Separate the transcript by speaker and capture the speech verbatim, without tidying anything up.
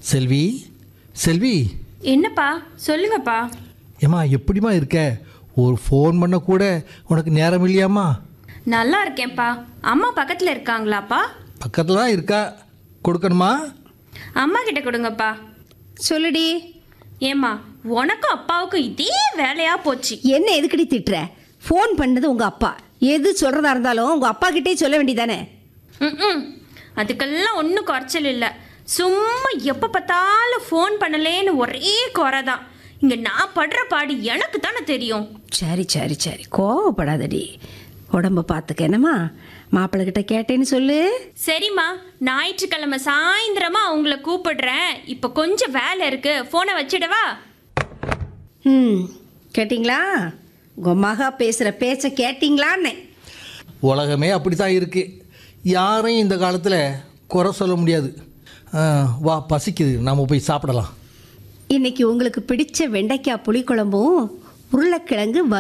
Speaker 1: செல்வி, செல்வி.
Speaker 2: என்னப்பா சொல்லுங்கப்பா.
Speaker 1: ஏம்மா எப்படிம்மா இருக்க? ஒரு ஃபோன் பண்ண கூட உனக்கு நேரம் இல்லையாம்மா?
Speaker 2: நல்லா இருக்கேன்ப்பா. அம்மா பக்கத்தில் இருக்காங்களாப்பா?
Speaker 1: பக்கத்தில் தான் இருக்கா. கொடுக்கணுமா?
Speaker 2: அம்மா கிட்ட கொடுங்கப்பா.
Speaker 3: சொல்லுடி.
Speaker 2: ஏம்மா உனக்கும் அப்பாவுக்கும் இதே வேலையா போச்சு.
Speaker 3: என்ன எதுக்கடி திட்டுற? ஃபோன் பண்ணது உங்கள் அப்பா. எது சொல்கிறதா இருந்தாலும் உங்கள் அப்பா கிட்டே சொல்ல வேண்டியதானே?
Speaker 2: ம் அதுக்கெல்லாம் ஒன்றும் குறைச்சல் இல்லை. சும்மா எப்போ பார்த்தாலும் ஃபோன் பண்ணலேன்னு ஒரே குறை தான். இங்கே நான் படுற பாடு எனக்கு தானே தெரியும்.
Speaker 3: சரி சரி சரி கோவப்படாதடி. உடம்ப பார்த்துக்க என்னம்மா. மாப்பிள்ளைகிட்ட கேட்டேன்னு சொல்லு.
Speaker 2: சரிம்மா, ஞாயிற்றுக்கிழமை சாயந்தரமா அவங்கள கூப்பிடுறேன். இப்போ கொஞ்சம் வேலை இருக்கு, ஃபோனை வச்சிடவா?
Speaker 3: ம் கேட்டிங்களா? உங்கள் மகா பேசுகிற பேச்சை கேட்டிங்களான்னு.
Speaker 1: உலகமே அப்படி தான் இருக்குது. யாரையும் இந்த காலத்தில் குறை சொல்ல முடியாது. வா, பசிக்குது, நாம் போய் சாப்பிடலாம்.
Speaker 3: இன்னைக்கு உங்களுக்கு பிடிச்ச வெண்டைக்காய் புளிக்குழம்பும் உருளைக்கிழங்கு